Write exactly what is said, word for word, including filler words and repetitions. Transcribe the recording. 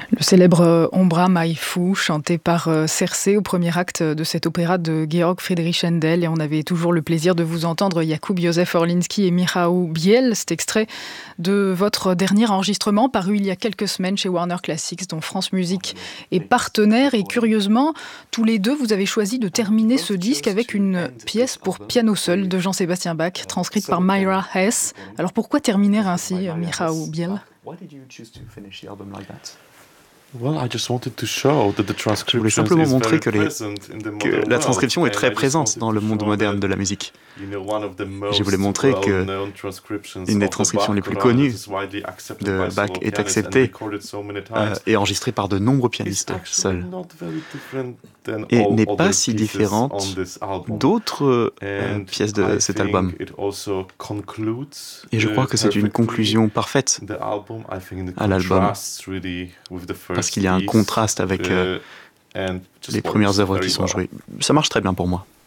Le célèbre euh, Ombra Mai Fu, chanté par euh, Cersei au premier acte de cet opéra de Georg Friedrich Händel. Et on avait toujours le plaisir de vous entendre Jakub Józef Orliński et Michał Biel. Cet extrait de votre dernier enregistrement paru il y a quelques semaines chez Warner Classics, dont France Musique est partenaire. Et curieusement, tous les deux, vous avez choisi de terminer ce disque avec une pièce pour piano seul de Jean-Sébastien Bach, transcrite par Myra Hess. Alors pourquoi terminer ainsi, Michał Biel ? Je voulais simplement montrer que, les, que la transcription est très présente dans le monde moderne de la musique. Je voulais montrer que une des transcriptions les plus connues de Bach est acceptée euh, et enregistrée par de nombreux pianistes seuls. Et n'est pas si différente d'autres euh, pièces de cet album. Et je crois que c'est une conclusion parfaite à l'album, parce qu'il y a un contraste avec euh, les premières œuvres qui sont jouées. Ça marche très bien pour moi.